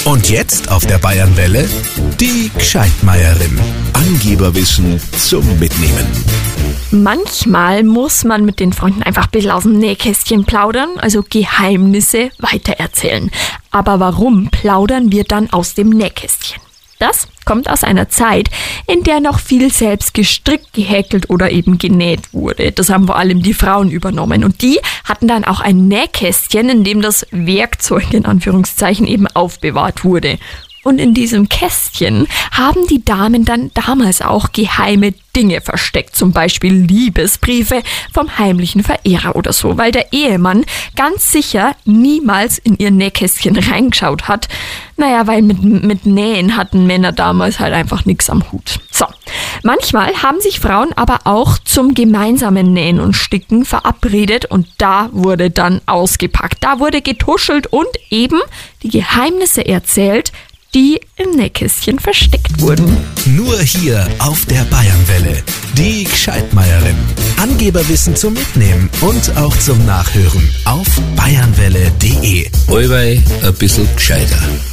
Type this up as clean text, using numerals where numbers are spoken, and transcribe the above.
Und jetzt auf der Bayernwelle die Gscheidmeierin. Angeberwissen zum Mitnehmen. Manchmal muss man mit den Freunden einfach ein bisschen aus dem Nähkästchen plaudern, also Geheimnisse weitererzählen. Aber warum plaudern wir dann aus dem Nähkästchen? Das kommt aus einer Zeit, in der noch viel selbst gestrickt, gehäkelt oder eben genäht wurde. Das haben vor allem die Frauen übernommen. Und die hatten dann auch ein Nähkästchen, in dem das Werkzeug in Anführungszeichen eben aufbewahrt wurde. Und in diesem Kästchen haben die Damen dann damals auch geheime Dinge versteckt, zum Beispiel Liebesbriefe vom heimlichen Verehrer oder so, weil der Ehemann ganz sicher niemals in ihr Nähkästchen reingeschaut hat. Naja, weil mit Nähen hatten Männer damals halt einfach nichts am Hut. So, manchmal haben sich Frauen aber auch zum gemeinsamen Nähen und Sticken verabredet und da wurde dann ausgepackt. Da wurde getuschelt und eben die Geheimnisse erzählt, die im Nähkästchen versteckt wurden. Nur hier auf der Bayernwelle. Die Gscheidmeierin. Angeberwissen zum Mitnehmen und auch zum Nachhören auf bayernwelle.de. Allweil ein bisschen gescheiter.